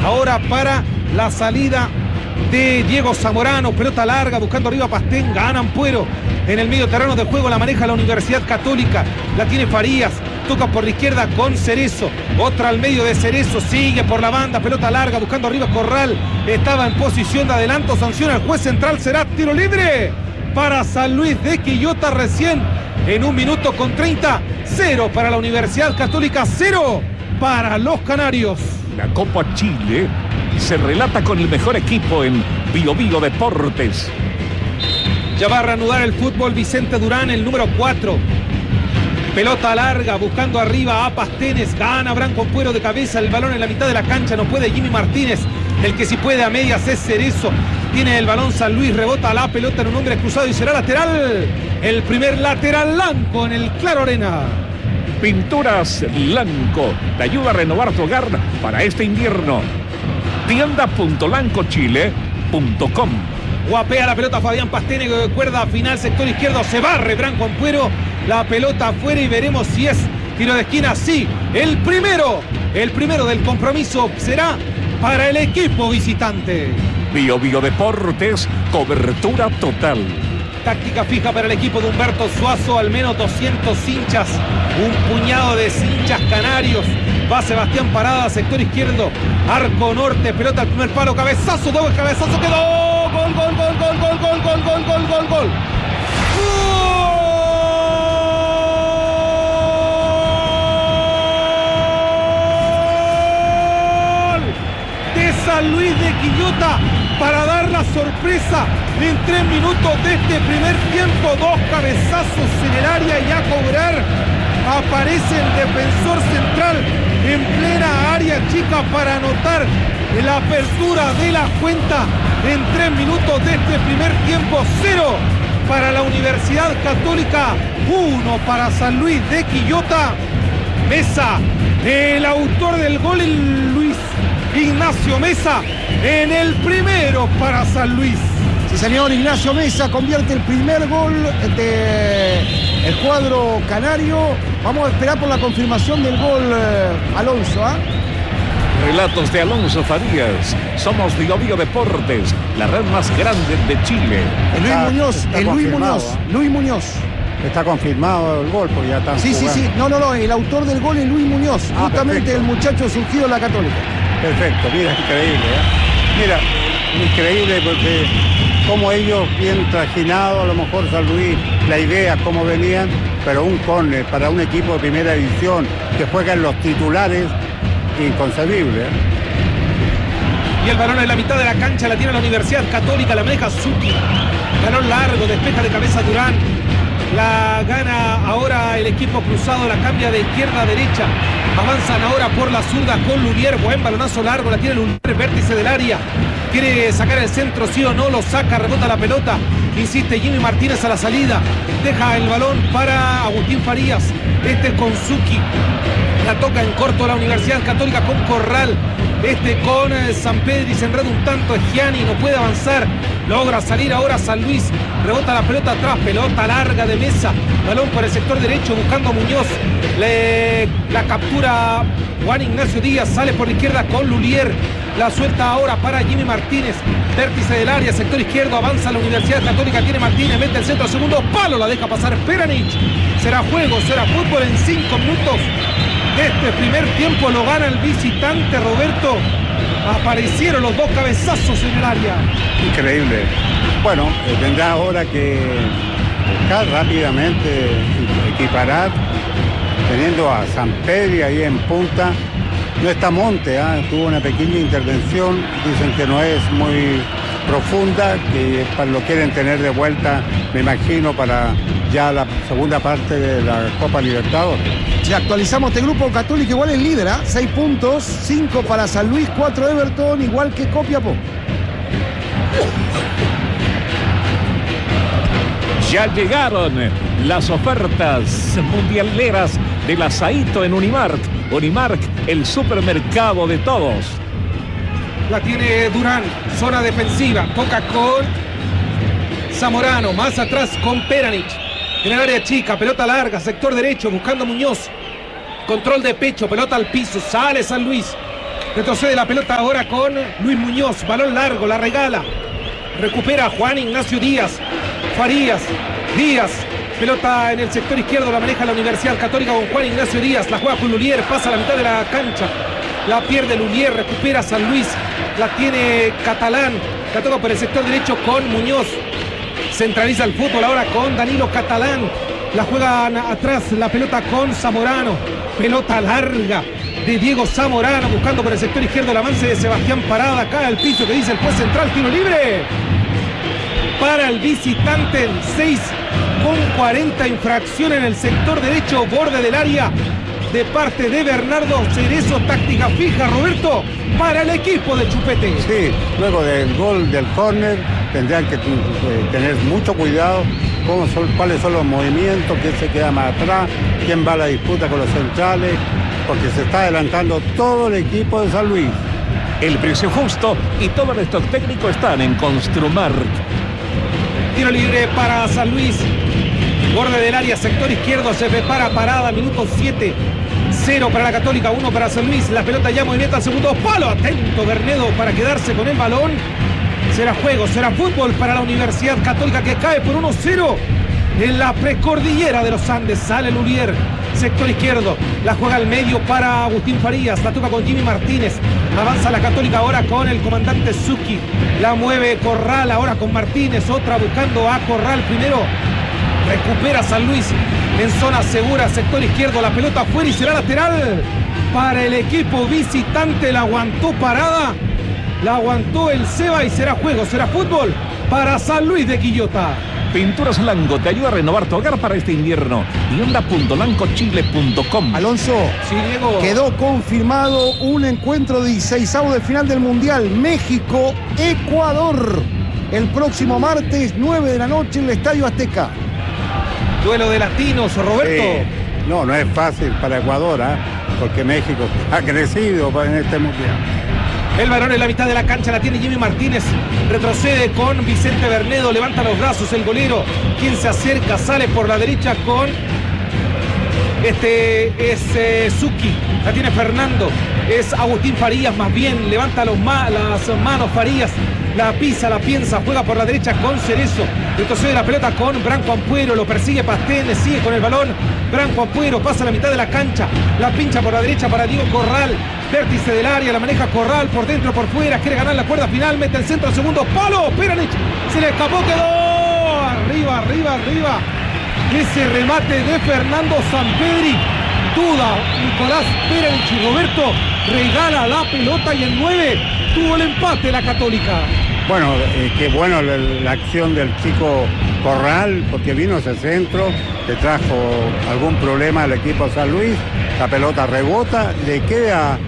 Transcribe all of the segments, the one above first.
ahora para la salida de Diego Zamorano, pelota larga, buscando arriba Pastén, gana Ampuero, en el medio terreno de juego la maneja la Universidad Católica, la tiene Farías, toca por la izquierda con Cerezo, otra al medio de Cerezo, sigue por la banda, pelota larga, buscando arriba Corral, estaba en posición de adelanto, sanciona el juez central, será tiro libre para San Luis de Quillota recién, en 1 minuto con 30, 0 para la Universidad Católica, 0 para los canarios. La Copa Chile se relata con el mejor equipo en Bio Bio Deportes. Ya va a reanudar el fútbol Vicente Durán, el número 4. Pelota larga, buscando arriba a Pastenes. Gana Branco Ampuero de cabeza, el balón en la mitad de la cancha. No puede Jimmy Martínez. El que sí puede a medias es Cerezo. Tiene el balón San Luis, rebota la pelota en un hombre cruzado y será lateral. El primer lateral blanco en el Claro Arena. Pinturas Lanco te ayuda a renovar tu hogar para este invierno. Tienda.lancochile.com. Guapea la pelota Fabián Pastene, cuerda final, sector izquierdo, se barre Branco Ampuero, la pelota afuera y veremos si es tiro de esquina. Sí, el primero del compromiso será para el equipo visitante. Bio Bio Deportes, cobertura total. Táctica fija para el equipo de Humberto Suazo, al menos 200 hinchas, un puñado de hinchas canarios. Va Sebastián Parada, sector izquierdo, arco norte, pelota al primer palo, cabezazo, doble cabezazo, quedó, gol, gol, gol, gol, gol, gol, gol, gol, gol, gol, gol. ¡Gol! De San Luis de Quillota para dar la sorpresa en 3 minutos de este primer tiempo, 2 cabezazos en el área y a cobrar. Aparece el defensor central en plena área chica para anotar la apertura de la cuenta en 3 minutos de este primer tiempo. 0 para la Universidad Católica, 1 para San Luis de Quillota. Mesa, el autor del gol, el Luis Ignacio Mesa, en el primero para San Luis. Sí, señor, Ignacio Mesa convierte el primer gol del cuadro canario. Vamos a esperar por la confirmación del gol, Alonso, ¿ah? Relatos de Alonso Farías. Somos Bio Bio Deportes, la red más grande de Chile. Luis Muñoz. Está confirmado el gol porque ya están jugando. Sí. No. El autor del gol es Luis Muñoz. Justamente perfecto. El muchacho surgido en la Católica. Perfecto, mira, increíble, ¿eh? Mira, increíble porque como ellos bien trajinados, a lo mejor San Luis, la idea, cómo venían, pero un córner para un equipo de primera división que juegan los titulares, inconcebible, ¿eh? Y el balón en la mitad de la cancha la tiene la Universidad Católica, la maneja Zucchi. Balón largo, despeja de cabeza Durán. La gana ahora el equipo cruzado, la cambia de izquierda a derecha. Avanzan ahora por la zurda con Lulier. Buen balonazo largo, la tiene Lulier, vértice del área. Quiere sacar el centro, sí o no, lo saca, rebota la pelota. Insiste Jimmy Martínez a la salida. Deja el balón para Agustín Farías. Con Zucchi. La toca en corto la Universidad Católica con Corral. Con San Pedro y se enreda un tanto. Gianni no puede avanzar. Logra salir ahora San Luis. Rebota la pelota atrás. Pelota larga de Mesa. Balón por el sector derecho buscando a Muñoz. La captura Juan Ignacio Díaz. Sale por la izquierda con Lulier. La suelta ahora para Jimmy Martínez. Vértice del área, sector izquierdo. Avanza la Universidad Católica. Tiene Martínez. Mete el centro. Segundo palo. La deja pasar Peranich. Será juego, será fútbol en 5 minutos. Este primer tiempo lo gana el visitante, Roberto. Aparecieron los 2 cabezazos en el área. Increíble. Bueno, tendrá ahora que buscar rápidamente equiparar, teniendo a San Pedro ahí en punta. No está Monte, tuvo una pequeña intervención, dicen que no es muy profunda, que lo quieren tener de vuelta, me imagino, para ya la segunda parte de la Copa Libertadores. Si actualizamos este grupo, Católica igual es líder, 6 puntos, 5 para San Luis, 4 Everton, igual que Copiapó. Ya llegaron las ofertas mundialeras de la Saito en Unimark. Unimark, el supermercado de todos. La tiene Durán, zona defensiva, toca con Zamorano, más atrás con Peranich. En el área chica, pelota larga, sector derecho, buscando a Muñoz. Control de pecho, pelota al piso, sale San Luis. Retrocede la pelota ahora con Luis Muñoz. Balón largo, la regala. Recupera Juan Ignacio Díaz. Farías. Díaz. Pelota en el sector izquierdo, la maneja la Universidad Católica con Juan Ignacio Díaz. La juega con Lulier, pasa a la mitad de la cancha. La pierde Lulier, recupera San Luis. La tiene Catalán. La toca por el sector derecho con Muñoz. Centraliza el fútbol ahora con Danilo Catalán. La juegan atrás la pelota con Zamorano. Pelota larga de Diego Zamorano buscando por el sector izquierdo el avance de Sebastián Parada. Cae al piso que dice el juez central. Tiro libre para el visitante en 6:40. Infracción en el sector derecho, borde del área de parte de Bernardo Cerezo. Táctica fija, Roberto, para el equipo de Chupete. Sí, luego del gol del córner tendrán que tener mucho cuidado cuáles son los movimientos, quién se queda más atrás, quién va a la disputa con los centrales, porque se está adelantando todo el equipo de San Luis. El precio justo y todos estos técnicos están en Construmark. Tiro libre para San Luis. Borde del área, sector izquierdo, se prepara Parada, minuto 7. 0 para la Católica, 1 para San Luis. La pelota ya movimiento al segundo palo. Atento Bernedo para quedarse con el balón. Será juego, será fútbol para la Universidad Católica que cae por 1-0 en la precordillera de los Andes. Sale Lulier, sector izquierdo. La juega al medio para Agustín Farías. La toca con Jimmy Martínez. Avanza la Católica ahora con el comandante Zucchi. La mueve Corral ahora con Martínez. Otra buscando a Corral primero. Recupera San Luis en zona segura, sector izquierdo. La pelota afuera y será lateral para el equipo visitante. La aguantó Parada. La aguantó el Seba y será juego, será fútbol para San Luis de Quillota. Pinturas Lanco te ayuda a renovar tu hogar para este invierno. Y onda.lancochile.com. Alonso, Sí, Diego. quedó confirmado un encuentro de 16avos de final del Mundial. México-Ecuador. El próximo martes, 9 de la noche, en el Estadio Azteca. Duelo de latinos, Roberto. No es fácil para Ecuador, porque México ha crecido en este mundial. El balón en la mitad de la cancha la tiene Jimmy Martínez. Retrocede con Vicente Bernedo. Levanta los brazos el golero. Quien se acerca sale por la derecha con... Zucchi. La tiene Fernando. Es Agustín Farías más bien. Levanta las manos Farías. La pisa, la piensa, juega por la derecha con Cerezo. Retrocede la pelota con Branco Ampuero. Lo persigue Pastenes, sigue con el balón. Branco Ampuero pasa a la mitad de la cancha. La pincha por la derecha para Diego Corral. Vértice del área, la maneja Corral por dentro, por fuera. Quiere ganar la cuerda final, mete el centro al segundo palo. Peranich se le escapó, quedó. Arriba. Ese remate de Fernando Sampedri. Duda Nicolás Peranich y Roberto regala la pelota y en 9 tuvo el empate la Católica. Bueno, qué bueno la acción del chico Corral, porque vino ese centro, le trajo algún problema al equipo San Luis, la pelota rebota, le queda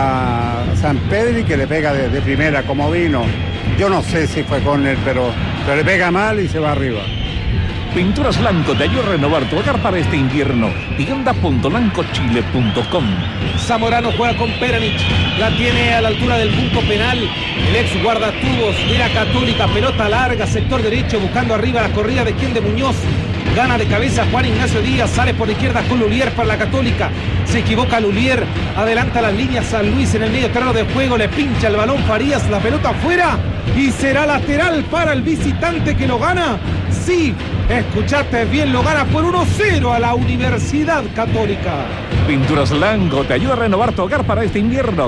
a Sampedri que le pega de primera como vino. Yo no sé si fue con él, pero le pega mal y se va arriba. Pinturas Lanco te ayuda a renovar tu hogar para este invierno. Y onda.lancochile.com. Zamorano juega con Peranich. La tiene a la altura del punto penal. El ex guardatubos de la Católica. Pelota larga, sector derecho, buscando arriba la corrida de quien de Muñoz. Gana de cabeza Juan Ignacio Díaz. Sale por la izquierda con Lulier para la Católica. Se equivoca Lulier. Adelanta las líneas San Luis en el medio terreno de juego. Le pincha el balón Farías. La pelota afuera. Y será lateral para el visitante que lo gana. Sí, escuchaste bien, lo gana por 1-0 a la Universidad Católica. Pinturas Lanco te ayuda a renovar tu hogar para este invierno.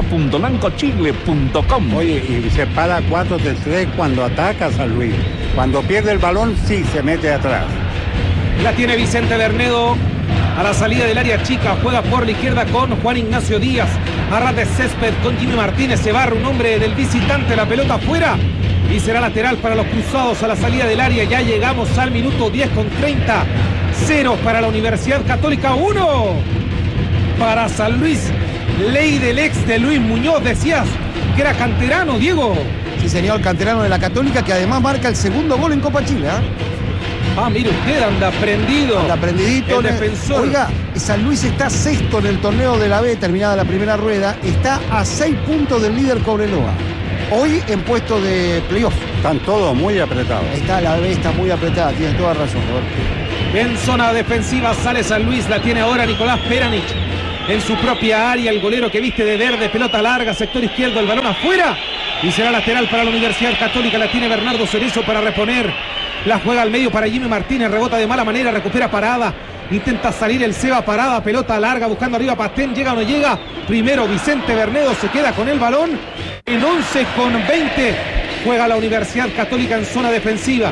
Tienda.lancochile.com. Oye, y se para 4-3 cuando ataca San Luis. Cuando pierde el balón, sí se mete atrás. La tiene Vicente Bernedo. A la salida del área chica, juega por la izquierda con Juan Ignacio Díaz. Arras de césped con Jimmy Martínez. Se barra un hombre del visitante, la pelota afuera. Y será lateral para los cruzados a la salida del área. Ya llegamos al minuto 10:30. 0 para la Universidad Católica, 1 para San Luis. Ley del ex de Luis Muñoz. Decías que era canterano, Diego. Sí, señor, canterano de la Católica, que además marca el segundo gol en Copa Chile. Mire usted, anda prendido. Anda prendidito. El defensor. Oiga, San Luis está sexto en el torneo de la B, terminada la primera rueda. Está a 6 puntos del líder Cobreloa. Hoy en puesto de playoff. Están todos muy apretados. La B está muy apretada, tienes toda razón, Roberto. En zona defensiva sale San Luis, la tiene ahora Nicolás Peranich. en su propia área. El golero que viste de verde, pelota larga, sector izquierdo, el balón afuera. Y será lateral para la Universidad Católica. La tiene Bernardo Cerezo para reponer. La juega al medio para Jimmy Martínez. Rebota de mala manera, recupera Parada. Intenta salir el Seba Parada. Pelota larga, buscando arriba Pastén. ¿Llega o no llega? Primero Vicente Bernedo se queda con el balón. En 11:20 juega la Universidad Católica en zona defensiva.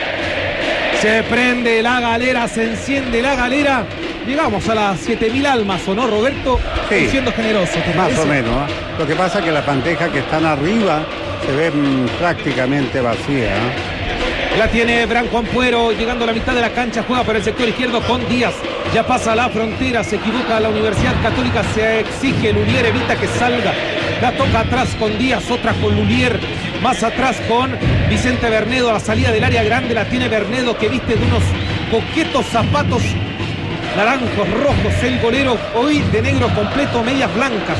Se prende la galera, se enciende la galera. Llegamos a las 7.000 almas, ¿o no, Roberto? Sí. Estoy siendo generoso. Más o menos, ¿eh? Lo que pasa es que las bandejas que están arriba se ven prácticamente vacías, ¿eh? La tiene Branco Ampuero, llegando a la mitad de la cancha, juega por el sector izquierdo con Díaz. Ya pasa la frontera, se equivoca la Universidad Católica, se exige Lulier, evita que salga. La toca atrás con Díaz, otra con Lulier. Más atrás con Vicente Bernedo, a la salida del área grande la tiene Bernedo, que viste de unos coquetos zapatos naranjos, rojos, el golero hoy de negro completo, medias blancas.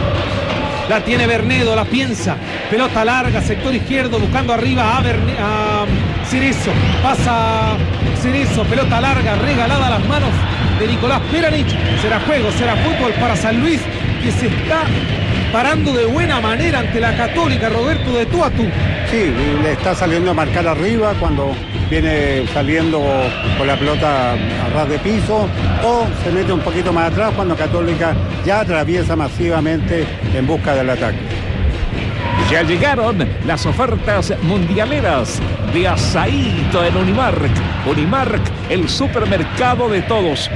La tiene Bernedo, la piensa, pelota larga, sector izquierdo, buscando arriba a Cerezo, pasa Cerezo, pelota larga, regalada a las manos de Nicolás Peranich. Será juego, será fútbol para San Luis, que se está parando de buena manera ante la Católica, Roberto, de tú a tú. Sí, le está saliendo a marcar arriba cuando viene saliendo con la pelota a ras de piso, o se mete un poquito más atrás cuando Católica ya atraviesa masivamente en busca del ataque. Ya llegaron las ofertas mundialeras de Asaíto en Unimark. Unimark, el supermercado de todos.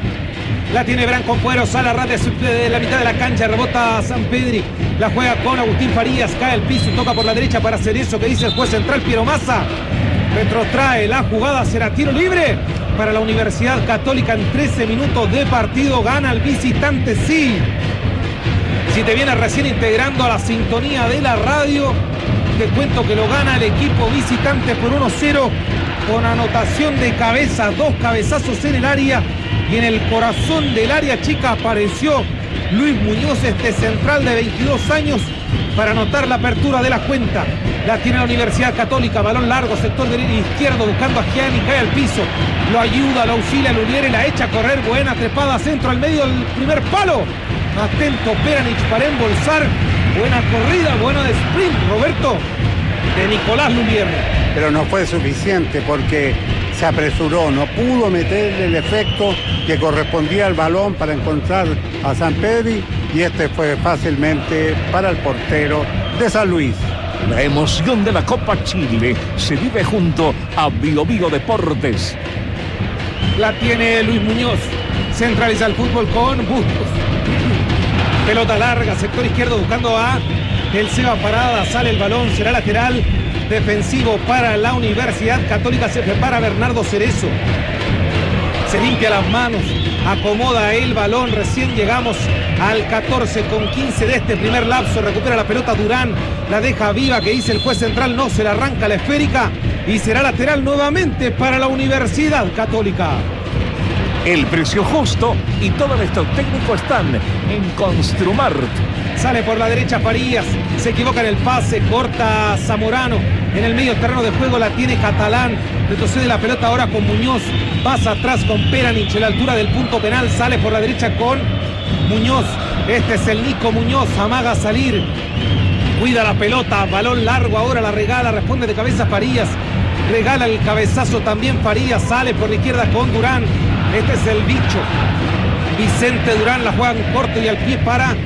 La tiene Branco Ampuero, sale a ras de la mitad de la cancha, rebota Sampedri, la juega con Agustín Farías, cae al piso, toca por la derecha para Cerezo, que dice el juez central Piero Massa. Retrotrae la jugada, será tiro libre para la Universidad Católica en 13 minutos de partido. Gana el visitante, sí. Si te vienes recién integrando a la sintonía de la radio, te cuento que lo gana el equipo visitante por 1-0 con anotación de cabeza, 2 cabezazos en el área, y en el corazón del área chica apareció Luis Muñoz, este central de 22 años, para anotar la apertura de la cuenta. La tiene la Universidad Católica, balón largo, sector izquierdo, buscando a Gianni, cae al piso, lo ayuda, lo auxilia Lulier, la echa a correr, buena trepada, centro al medio del primer palo. Atento Peranich para embolsar, buena corrida, buena de sprint, Roberto, de Nicolás Lulier. Pero no fue suficiente porque se apresuró, no pudo meterle el efecto que correspondía al balón para encontrar a Sampedri, y este fue fácilmente para el portero de San Luis. La emoción de la Copa Chile se vive junto a Bio Bio Deportes. La tiene Luis Muñoz, centraliza el fútbol con Bustos. Pelota larga, sector izquierdo, buscando a el Seba Parada, sale el balón, será lateral defensivo para la Universidad Católica. Se prepara Bernardo Cerezo, se limpia las manos, acomoda el balón. Recién llegamos al 14:15 de este primer lapso. Recupera la pelota Durán, la deja viva, que dice el juez central, no, se la arranca la esférica y será lateral nuevamente para la Universidad Católica. El precio justo y todo nuestro técnico están en Construmart. Sale por la derecha Farías, se equivoca en el pase, corta Zamorano. En el medio terreno de juego la tiene Catalán, retrocede la pelota ahora con Muñoz, pasa atrás con Peranich a la altura del punto penal, sale por la derecha con Muñoz. Este es el Nico Muñoz, amaga a salir, cuida la pelota, balón largo, ahora la regala, responde de cabeza Farías, regala el cabezazo también Farías, sale por la izquierda con Durán. Este es el bicho Vicente Durán, la juega en corto y al pie para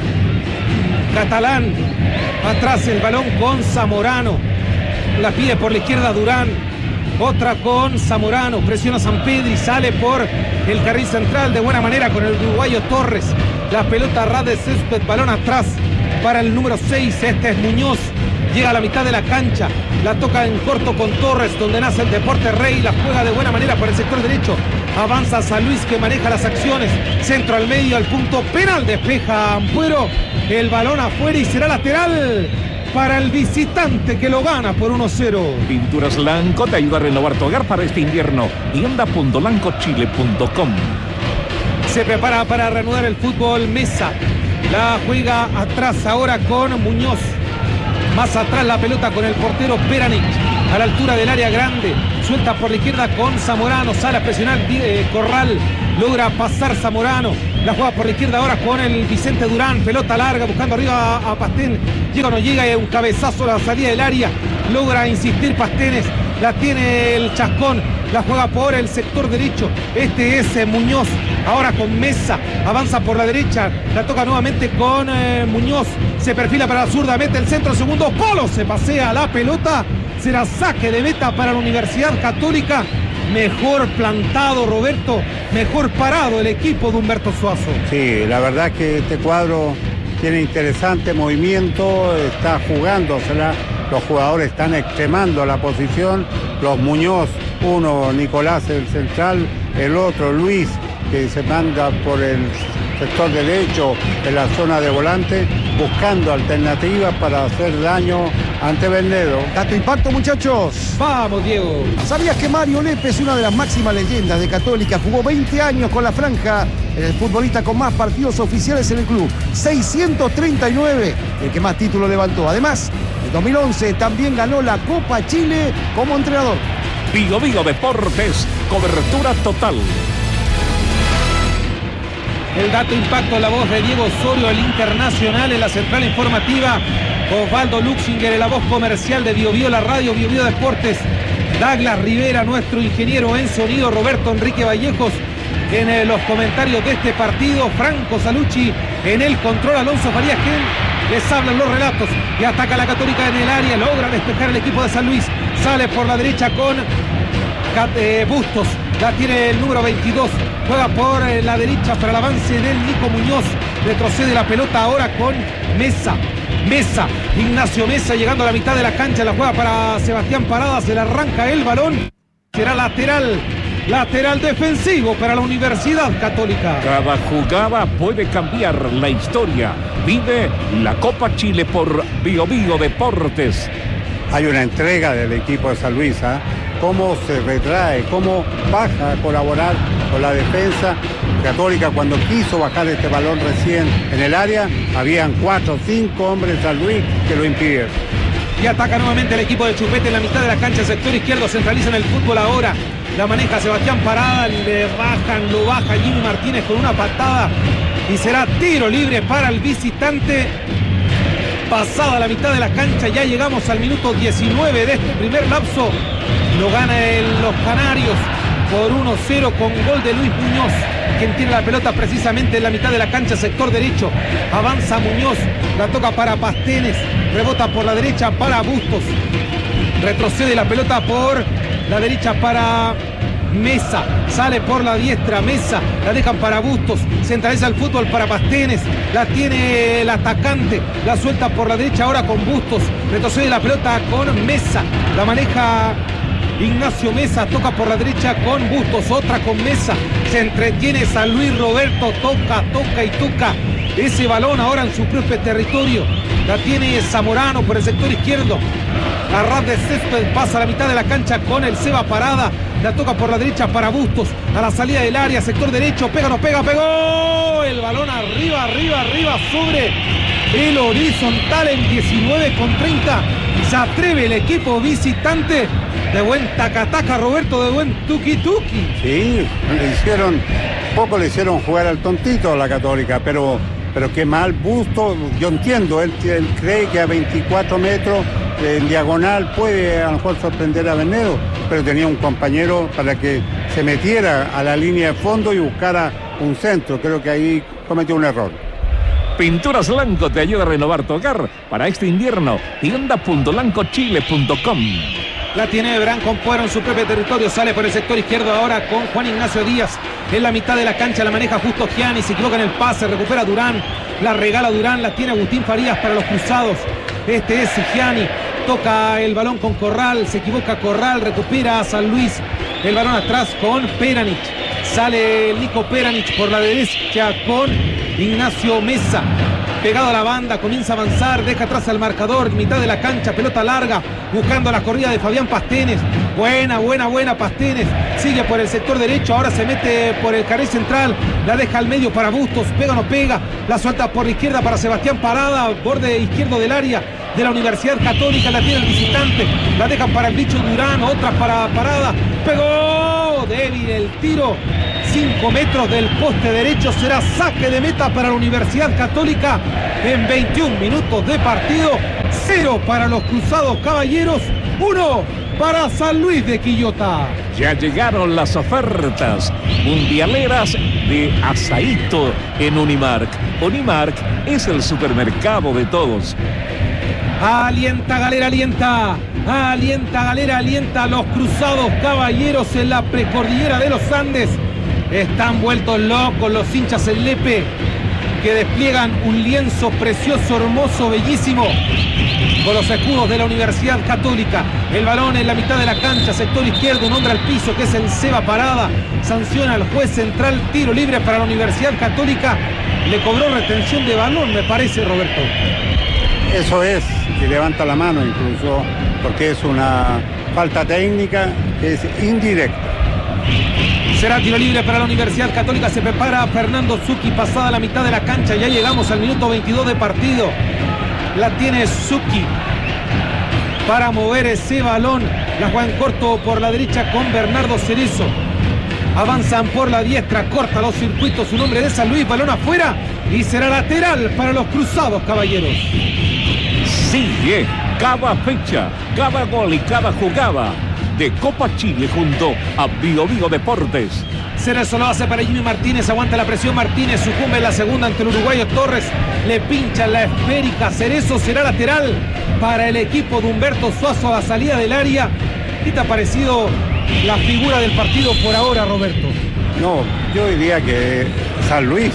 Catalán. Atrás el balón con Zamorano, la pide por la izquierda Durán, otra con Zamorano, presiona Sampedri, sale por el carril central de buena manera con el uruguayo Torres. La pelota a ras de césped, balón atrás para el número 6, este es Muñoz. Llega a la mitad de la cancha, la toca en corto con Torres, donde nace el Deporte Rey, la juega de buena manera por el sector derecho. Avanza San Luis, que maneja las acciones, centro al medio, al punto penal, despeja Ampuero, el balón afuera y será lateral para el visitante, que lo gana por 1-0. Pinturas Lanco te ayuda a renovar tu hogar para este invierno. Tienda.lancochile.com. Se prepara para reanudar el fútbol Mesa, la juega atrás ahora con Muñoz. Más atrás la pelota con el portero Peranich, a la altura del área grande, suelta por la izquierda con Zamorano, sale a presionar Corral, logra pasar Zamorano, La juega por la izquierda ahora con el Vicente Durán. Pelota larga buscando arriba a Pastén. Llega o no llega, un cabezazo a la salida del área. Logra insistir Pastenes. La tiene el Chascón. La juega por el sector derecho. Este es Muñoz. Ahora con Mesa. Avanza por la derecha. La toca nuevamente con Muñoz. Se perfila para la zurda. Mete el centro. Segundo polo. Se pasea la pelota. Será saque de meta para la Universidad Católica. Mejor plantado, Roberto. Mejor parado el equipo de Humberto Suazo. Sí, la verdad que este cuadro tiene interesante movimiento. Está jugándosela. Los jugadores están extremando la posición. Los Muñoz, uno Nicolás el central, el otro Luis, que se manda por el sector derecho en la zona de volante, buscando alternativas para hacer daño ante Bernedo. Dato impacto, muchachos. Vamos, Diego. ¿Sabías que Mario Lepe es una de las máximas leyendas de Católica? Jugó 20 años con la franja, el futbolista con más partidos oficiales en el club, 639, el que más títulos levantó. Además, en 2011 también ganó la Copa Chile como entrenador. Bío Bío Deportes, cobertura total. El dato impacto, la voz de Diego Osorio, el internacional en la central informativa. Osvaldo Luxinger en la voz comercial de Bío Bío, la radio Bío Bío Deportes. Douglas Rivera, nuestro ingeniero en sonido. Roberto Enrique Vallejos en los comentarios de este partido. Franco Salucci en el control. Alonso Farías, que les hablan los relatos. Y ataca la Católica en el área. Logra despejar el equipo de San Luis. Sale por la derecha con Bustos. La tiene el número 22. Juega por la derecha para el avance del Nico Muñoz. Retrocede la pelota ahora con Mesa. Ignacio Mesa llegando a la mitad de la cancha. La juega para Sebastián Parada. Se le arranca el balón. Será lateral defensivo para la Universidad Católica. Cada jugada puede cambiar la historia. Vive la Copa Chile por Bío Bío Deportes. Hay una entrega del equipo de San Luis, ¿eh? Cómo se retrae, cómo baja a colaborar con la defensa. Católica, cuando quiso bajar este balón recién en el área, habían 4 o 5 hombres de San Luis que lo impidieron. Y ataca nuevamente el equipo de Chupete en la mitad de la cancha, sector izquierdo. Centralizan el fútbol ahora. La maneja Sebastián Parada, lo baja Jimmy Martínez con una patada. Y será tiro libre para el visitante. Pasada la mitad de la cancha, ya llegamos al minuto 19 de este primer lapso. Lo gana los Canarios por 1-0 con gol de Luis Muñoz, quien tiene la pelota precisamente en la mitad de la cancha, sector derecho. Avanza Muñoz, la toca para Pastenes, rebota por la derecha para Bustos. Retrocede la pelota por la derecha para Mesa, sale por la diestra Mesa, la dejan para Bustos, centraliza el fútbol para Pastenes, la tiene el atacante, la suelta por la derecha ahora con Bustos, retrocede la pelota con Mesa, la maneja Ignacio Mesa, toca por la derecha con Bustos, otra con Mesa, se entretiene San Luis. Roberto toca ese balón ahora en su propio territorio, la tiene Zamorano por el sector izquierdo. A ras de césped pasa a la mitad de la cancha con el Seba Parada. La toca por la derecha para Bustos. A la salida del área, sector derecho. Pega, no pega, pegó. El balón arriba sobre el horizontal en 19:30. Se atreve el equipo visitante. De buen taca-taca, Roberto, de buen tuki-tuki. Sí, le hicieron jugar al tontito a la Católica, pero qué mal Bustos. Yo entiendo, él cree que a 24 metros en diagonal puede a lo mejor sorprender a Bernedo, pero tenía un compañero para que se metiera a la línea de fondo y buscara un centro. Creo que ahí cometió un error. Pinturas Lanco te ayuda a renovar tu hogar para este invierno. Tienda.lancochile.com. La tiene Branco Puero en su propio territorio. Sale por el sector izquierdo ahora con Juan Ignacio Díaz. En la mitad de la cancha la maneja Justo Gianni. Se equivoca en el pase. Recupera Durán. La regala Durán. La tiene Agustín Farías para los cruzados. Este es Gianni. Toca el balón con Corral. Se equivoca Corral. Recupera a San Luis. El balón atrás con Peranich. Sale el Nico Peranich por la derecha con Ignacio Mesa. Pegado a la banda, comienza a avanzar, deja atrás al marcador, mitad de la cancha, pelota larga, buscando la corrida de Fabián Pastenes. Buena Pastenes, sigue por el sector derecho, ahora se mete por el carril central, la deja al medio para Bustos, pega o no pega, la suelta por la izquierda para Sebastián Parada, borde izquierdo del área de la Universidad Católica, la tiene el visitante, la dejan para el bicho Durán, otra para Parada, pegó. quedó débil el tiro. 5 metros del poste derecho, será saque de meta para la Universidad Católica en 21 minutos de partido. 0 para los Cruzados Caballeros, 1 para San Luis de Quillota. Ya llegaron las ofertas mundialeras de Asaíto en Unimark. Unimark es el supermercado de todos. Alienta Galera, alienta. Alienta Galera, alienta a los Cruzados Caballeros en la precordillera de los Andes. Están vueltos locos los hinchas del Lepe, que despliegan un lienzo precioso, hermoso, bellísimo, con los escudos de la Universidad Católica. El balón en la mitad de la cancha, sector izquierdo, un hombre al piso que es el Seba Parada. Sanciona al juez central, tiro libre para la Universidad Católica. Le cobró retención de balón, me parece, Roberto. Eso es, y levanta la mano incluso, porque es una falta técnica que es indirecta. Será tiro libre para la Universidad Católica. Se prepara Fernando Zucchi, pasada la mitad de la cancha. Ya llegamos al minuto 22 de partido. La tiene Zucchi para mover ese balón. La juega en corto por la derecha con Bernardo Cerezo. Avanzan por la diestra, corta los circuitos. Un hombre de San Luis, balón afuera. Y será lateral para los Cruzados Caballeros. Sigue cada fecha, cada gol y cada jugada de Copa Chile junto a Bio Bio Deportes. Cerezo lo hace para Jimmy Martínez, aguanta la presión Martínez, sucumbe en la segunda ante el uruguayo Torres, le pincha la esférica. Cerezo, será lateral para el equipo de Humberto Suazo a la salida del área. ¿Qué te ha parecido la figura del partido por ahora, Roberto? No, yo diría que San Luis,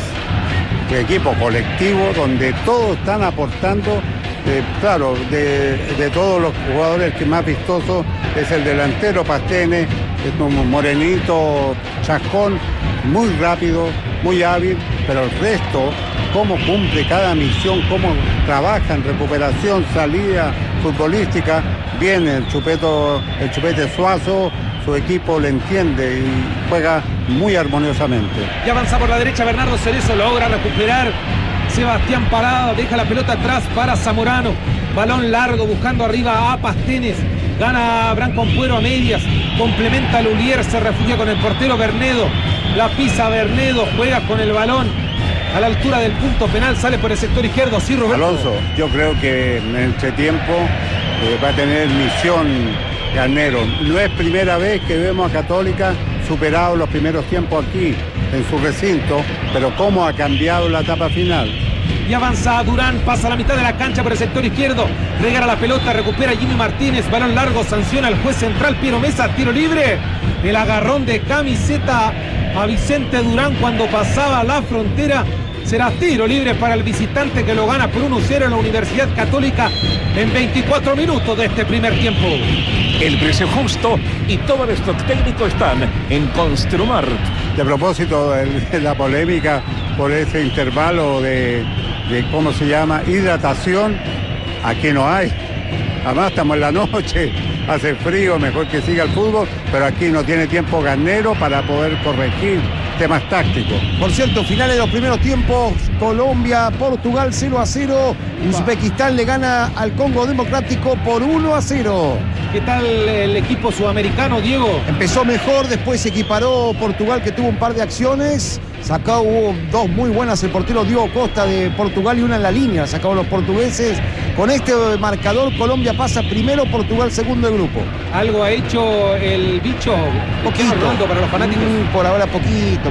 el equipo colectivo donde todos están aportando. Claro, de todos los jugadores, que más vistoso es el delantero Pastene, es un morenito, chascón, muy rápido, muy hábil, pero el resto, cómo cumple cada misión, cómo trabaja en recuperación, salida futbolística, viene el Chupete Suazo, su equipo le entiende y juega muy armoniosamente. Y avanza por la derecha Bernardo Cerezo, logra recuperar Sebastián Parada, deja la pelota atrás para Zamorano. Balón largo buscando arriba a Pastenes. Gana Branco Ampuero a medias. Complementa a Lulier, se refugia con el portero Bernedo. La pisa Bernedo, juega con el balón a la altura del punto penal, sale por el sector izquierdo. Sí, Roberto. Alonso, yo creo que en este tiempo va a tener misión Garnero. No es primera vez que vemos a Católica superado los primeros tiempos aquí en su recinto, pero cómo ha cambiado la etapa final. Y avanza Durán, pasa a la mitad de la cancha por el sector izquierdo, regala la pelota, recupera Jimmy Martínez, balón largo, sanciona al juez central Piero Mesa, tiro libre. El agarrón de camiseta a Vicente Durán cuando pasaba la frontera. Será tiro libre para el visitante, que lo gana por 1-0 en la Universidad Católica en 24 minutos de este primer tiempo. El precio justo y todo el stock técnico están en Construmart. De propósito de la polémica por ese intervalo de ¿cómo se llama? Hidratación, aquí no hay. Además estamos en la noche, hace frío, mejor que siga el fútbol, pero aquí no tiene tiempo Garnero para poder corregir temas tácticos. Por cierto, finales de los primeros tiempos, Colombia, Portugal 0-0, Uzbekistán le gana al Congo Democrático por 1-0. ¿Qué tal el equipo sudamericano, Diego? Empezó mejor, después se equiparó Portugal, que tuvo un par de acciones. Hubo dos muy buenas, el portero Diego Costa de Portugal y una en la línea, sacaron los portugueses. Con este marcador, Colombia pasa primero, Portugal segundo de grupo. ¿Algo ha hecho el bicho? Poquito. Ronaldo para los fanáticos. Por ahora poquito.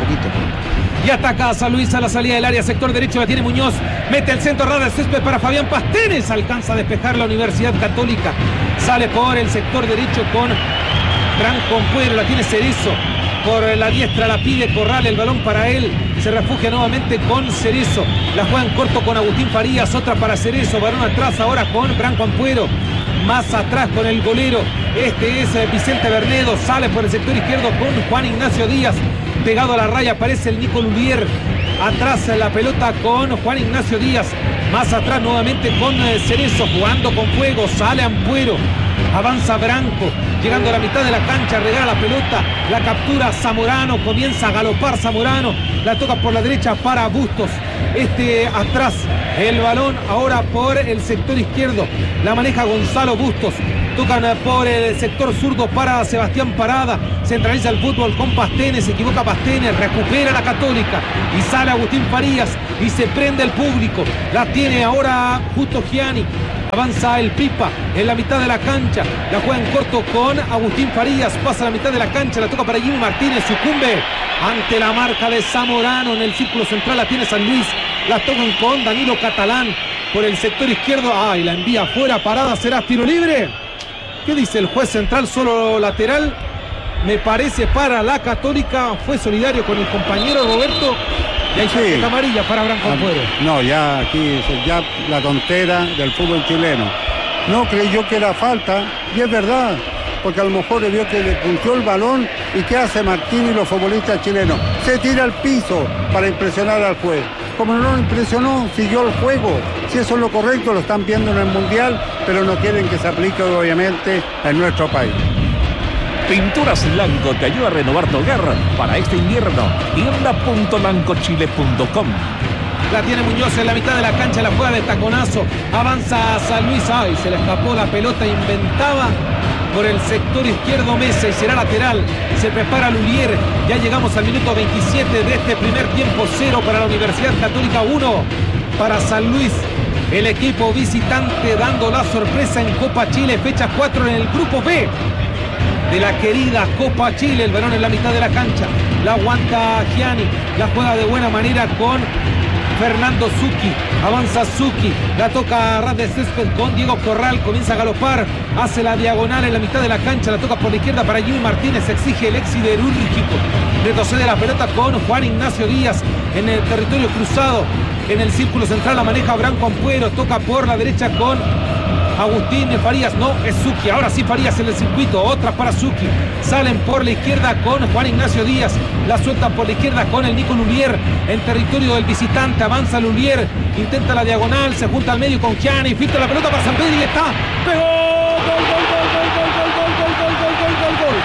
Y ataca a San Luis a la salida del área, sector derecho, la tiene Muñoz, mete el centro, rara el césped para Fabián Pastenes, alcanza a despejar la Universidad Católica, sale por el sector derecho con Branco Ampuero, la tiene Cerezo, por la diestra la pide Corral, el balón para él, se refugia nuevamente con Cerezo, la juega en corto con Agustín Farías, otra para Cerezo, balón atrás ahora con Branco Ampuero, más atrás con el golero, este es Vicente Bernedo, sale por el sector izquierdo con Juan Ignacio Díaz, pegado a la raya aparece el Nico Lulier, atrás la pelota con Juan Ignacio Díaz, más atrás nuevamente con Cerezo, jugando con fuego, sale Ampuero, Avanza Branco, llegando a la mitad de la cancha, regala la pelota, la captura Zamorano, comienza a galopar Zamorano, la toca por la derecha para Bustos, atrás, el balón ahora por el sector izquierdo, la maneja Gonzalo Bustos, tocan por el sector zurdo para Sebastián Parada, centraliza el fútbol con Pastene, se equivoca Pastene, recupera la Católica y sale Agustín Farías y se prende el público, la tiene ahora Justo Gianni. Avanza el Pipa en la mitad de la cancha, la juega en corto con Agustín Farías, pasa a la mitad de la cancha, la toca para Jimmy Martínez, sucumbe ante la marca de Zamorano, en el círculo central la tiene San Luis, la tocan con Danilo Catalán por el sector izquierdo, y la envía afuera, Parada, será tiro libre. ¿Qué dice el juez central? Solo lateral, me parece, para la Católica, fue solidario con el compañero Roberto. Y hay tarjeta amarilla para Branco Ampuero. No, ya aquí ya la tontera del fútbol chileno. No creyó que era falta, y es verdad, porque a lo mejor le vio que le punteó el balón. ¿Y qué hace Martín y los futbolistas chilenos? Se tira al piso para impresionar al juez. Como no lo impresionó, siguió el juego. Si eso es lo correcto, lo están viendo en el Mundial, pero no quieren que se aplique obviamente en nuestro país. Pinturas Lanco te ayuda a renovar tu hogar para este invierno. Tienda.lancochile.com. La tiene Muñoz en la mitad de la cancha, la juega de taconazo. Avanza a San Luis. Se le escapó la pelota, inventaba por el sector izquierdo Mesa y será lateral. Se prepara Lulier. Ya llegamos al minuto 27 de este primer tiempo. 0 para la Universidad Católica, 1 para San Luis. El equipo visitante dando la sorpresa en Copa Chile, fecha 4 en el grupo B de la querida Copa Chile. El balón en la mitad de la cancha, la aguanta Gianni, la juega de buena manera con Fernando Zucchi, avanza Zucchi, la toca a ras de césped con Diego Corral, comienza a galopar, hace la diagonal en la mitad de la cancha, la toca por la izquierda para Jimmy Martínez, exige el siderúrgico, retrocede la pelota con Juan Ignacio Díaz en el territorio cruzado, en el círculo central la maneja Branco Ampuero, toca por la derecha con Agustín Farías, no, es Zucchi, ahora sí Farías en el circuito, otra para Zucchi, salen por la izquierda con Juan Ignacio Díaz, la sueltan por la izquierda con el Nico Lulier, en territorio del visitante, avanza Lulier, intenta la diagonal, se junta al medio con Gianni, filtra la pelota para San Pedro y está, pegó, gol, gol, gol, gol, gol, gol, gol, gol, gol, gol, gol, gol, gol.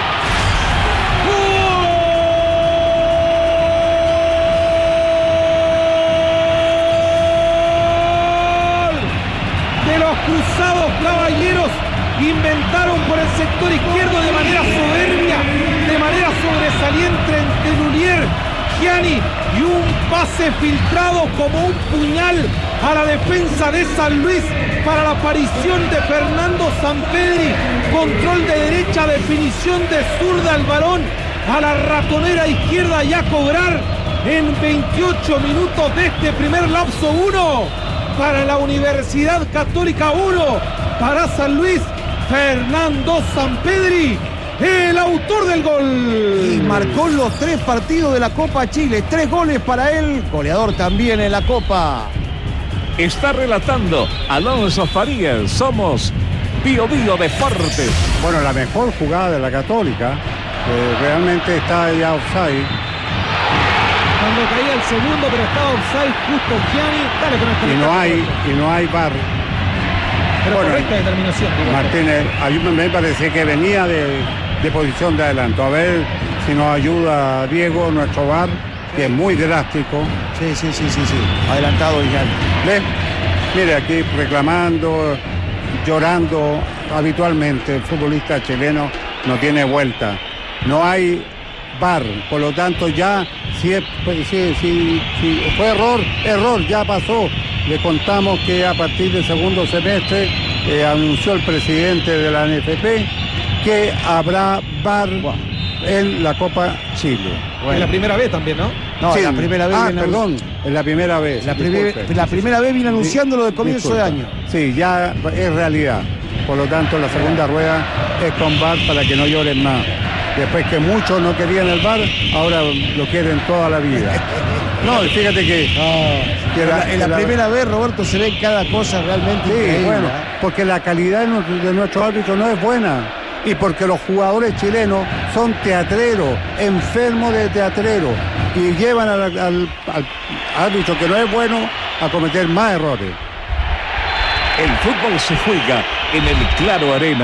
Cruzados Caballeros inventaron por el sector izquierdo de manera soberbia, de manera sobresaliente entre Lulier, Gianni y un pase filtrado como un puñal a la defensa de San Luis para la aparición de Fernando Sampedri, control de derecha, definición de zurda al balón a la ratonera izquierda y a cobrar en 28 minutos de este primer lapso. 1 para la Universidad Católica, 1 para San Luis, Fernando Sampedri, el autor del gol. Y marcó los 3 partidos de la Copa Chile, 3 goles para él, goleador también en la Copa. Está relatando Alonso Farías, somos Bio Bio Deportes. Bueno, la mejor jugada de la Católica, realmente está ya offside. Cuando caía el segundo, pero estaba offside justo Gianni. Dale con esto. Y no hay VAR. Pero bueno, correcta determinación. Martínez, a mí me parece que venía de posición de adelanto. A ver si nos ayuda Diego, nuestro VAR, que es muy drástico. Sí. Adelantado Gianni. ¿Ves? Mire, aquí reclamando, llorando. Habitualmente el futbolista chileno no tiene vuelta. No hay VAR, por lo tanto ya si fue error, ya pasó. Le contamos que a partir del segundo semestre anunció el presidente de la NFP que habrá VAR en la Copa Chile. Bueno. Es la primera vez también, ¿no? No, sí, la primera vez. Perdón, es la primera vez. La primera vez viene anunciándolo de comienzo de año. Sí, ya es realidad. Por lo tanto, la segunda rueda es con VAR para que no lloren más. Después que muchos no querían el VAR, ahora lo quieren toda la vida. No, fíjate que en la primera vez, Roberto, se ve cada cosa realmente increíble. Bueno, porque la calidad de nuestro árbitro no es buena. Y porque los jugadores chilenos son teatreros, enfermos de teatrero, y llevan al árbitro que no es bueno a cometer más errores. El fútbol se juega en el Claro Arena.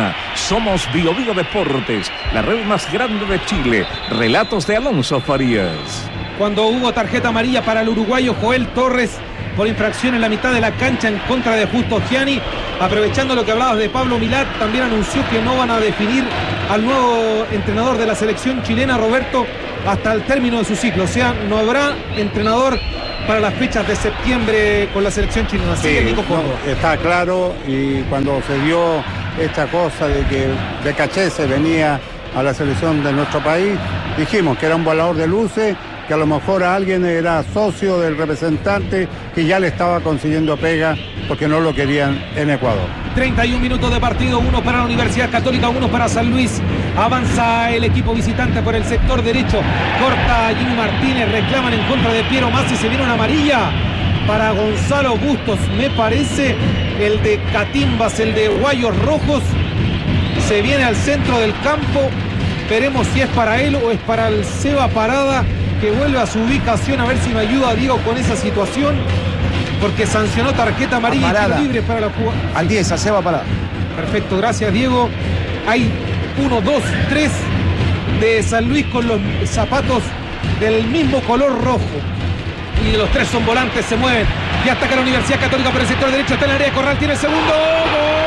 Somos Bio Bio Deportes, la red más grande de Chile. Relatos de Alonso Farías. Cuando hubo tarjeta amarilla para el uruguayo Joel Torres por infracción en la mitad de la cancha en contra de Justo Gianni, aprovechando lo que hablabas de Pablo Milat, también anunció que no van a definir al nuevo entrenador de la selección chilena, Roberto, hasta el término de su ciclo. O sea, no habrá entrenador para las fechas de septiembre con la selección chilena. Así que Nico Córdoba. No, está claro, y cuando se dio esta cosa de que Becachese venía a la selección de nuestro país, dijimos que era un volador de luces, que a lo mejor a alguien era socio del representante que ya le estaba consiguiendo pega porque no lo querían en Ecuador. 31 minutos de partido, 1 para la Universidad Católica, 1 para San Luis. Avanza el equipo visitante por el sector derecho. Corta Jimmy Martínez, reclaman en contra de Piero Masi, se viene una amarilla para Gonzalo Bustos, me parece, el de Catimbas, el de Guayos Rojos. Se viene al centro del campo, veremos si es para él o es para el Seba Parada, que vuelve a su ubicación, a ver si me ayuda Diego con esa situación, porque sancionó tarjeta amarilla y tiro libre para la jugada. Al 10, a Seba Parada. Perfecto, gracias Diego. Hay 1, 2, 3 de San Luis con los zapatos del mismo color rojo. Y los 3 son volantes, se mueven. Y ataca la Universidad Católica por el sector derecho, está en el área, Corral tiene el segundo. ¡Gol!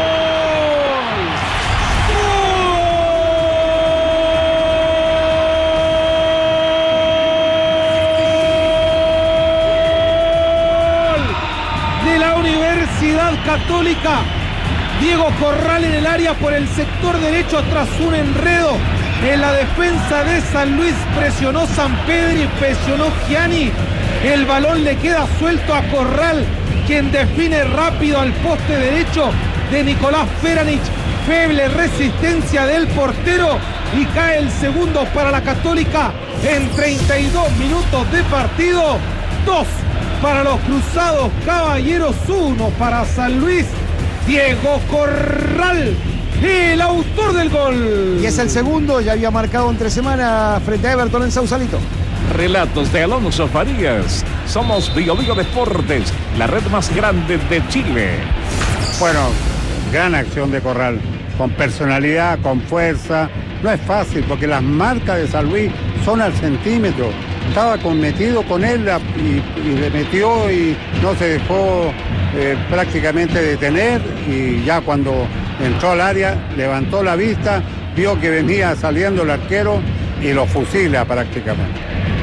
Universidad Católica, Diego Corral en el área por el sector derecho tras un enredo en la defensa de San Luis, presionó Sampedri, presionó Gianni, el balón le queda suelto a Corral, quien define rápido al poste derecho de Nicolás Peranich, feble resistencia del portero y cae el segundo para la Católica en 32 minutos de partido. 2 para los Cruzados Caballeros, 1 para San Luis. Diego Corral, el autor del gol. Y es el segundo, ya había marcado entre semana frente a Everton en Sausalito. Relatos de Alonso Farías. Somos Bio Bio Deportes, la red más grande de Chile. Bueno, gran acción de Corral, con personalidad, con fuerza. No es fácil porque las marcas de San Luis son al centímetro. Estaba metido con él y le metió y no se dejó prácticamente detener, y ya cuando entró al área levantó la vista, vio que venía saliendo el arquero y lo fusila prácticamente.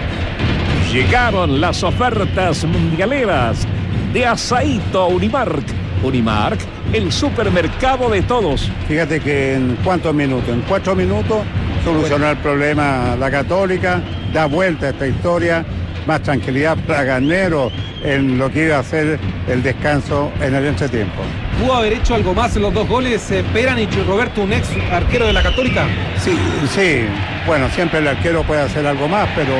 Llegaron las ofertas mundialeras de Asaíto Unimark. Unimark, el supermercado de todos. Fíjate que en cuántos minutos, en 4 minutos solucionó el problema la Católica, da vuelta a esta historia, más tranquilidad para Garnero en lo que iba a ser el descanso en el entretiempo. ¿Pudo haber hecho algo más en los 2 goles Peranich y Roberto, un ex arquero de la Católica? Sí, bueno, siempre el arquero puede hacer algo más, pero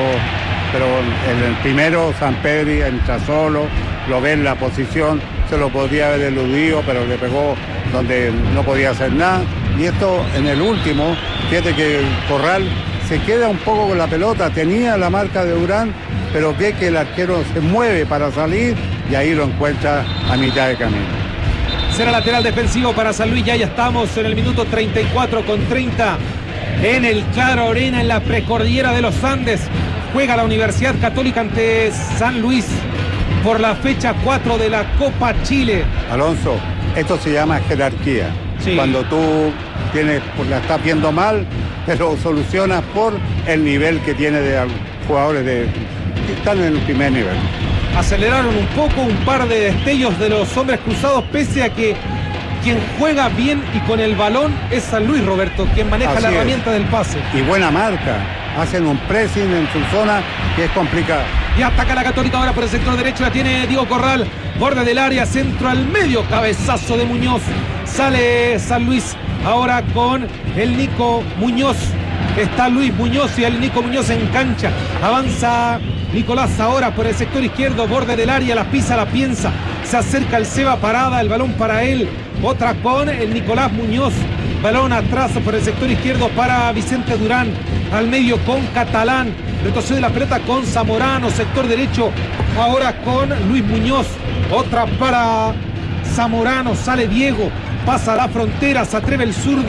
en el primero Sampedri entra solo, lo ve en la posición, se lo podría haber eludido, pero le pegó donde no podía hacer nada. Y esto en el último, fíjate que Corral se queda un poco con la pelota, tenía la marca de Durán, pero ve que el arquero se mueve para salir y ahí lo encuentra a mitad de camino. Será lateral defensivo para San Luis, ya estamos en el minuto 34 con 30 en el Claro Arena, en la precordillera de los Andes. Juega la Universidad Católica ante San Luis por la fecha 4 de la Copa Chile. Alonso, esto se llama jerarquía. Sí. Cuando tú la estás viendo mal, te lo solucionas por el nivel que tiene de jugadores que están en el primer nivel. Aceleraron un poco, un par de destellos de los hombres cruzados, pese a que quien juega bien y con el balón es San Luis, Roberto, quien maneja la herramienta del pase. Y buena marca, hacen un pressing en su zona que es complicado. Y ataca la Católica ahora por el sector derecho, la tiene Diego Corral, borde del área, centro al medio, cabezazo de Muñoz. Sale San Luis ahora con el Nico Muñoz. Está Luis Muñoz y el Nico Muñoz en cancha. Avanza Nicolás ahora por el sector izquierdo, borde del área, la pisa, la piensa. Se acerca el Seba Parada, el balón para él. Otra con el Nicolás Muñoz. Balón atrás por el sector izquierdo para Vicente Durán. Al medio con Catalán. Retrocede la pelota con Zamorano. Sector derecho ahora con Luis Muñoz. Otra para Zamorano. Sale Diego. Pasa la frontera. Se atreve el zurdo.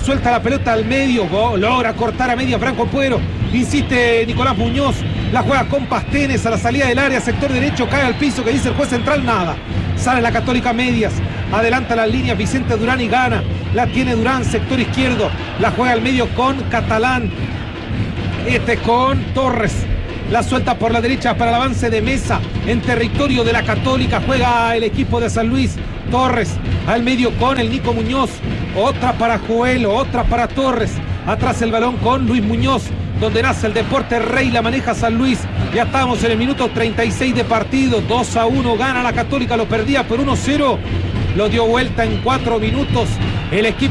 Suelta la pelota al medio, logra cortar a media Franco Puero. Insiste Nicolás Muñoz, la juega con Pastenes a la salida del área, sector derecho, cae al piso, que dice el juez central, nada. Sale la Católica medias, adelanta las líneas Vicente Durán y gana. La tiene Durán, sector izquierdo, la juega al medio con Catalán. Con Torres. La suelta por la derecha para el avance de Mesa en territorio de la Católica. Juega el equipo de San Luis. Torres al medio con el Nico Muñoz. Otra para Joel, otra para Torres. Atrás el balón con Luis Muñoz, donde nace el deporte rey, la maneja San Luis. Ya estamos en el minuto 36 de partido. 2-1 gana la Católica, lo perdía por 1-0. Lo dio vuelta en 4 minutos el equipo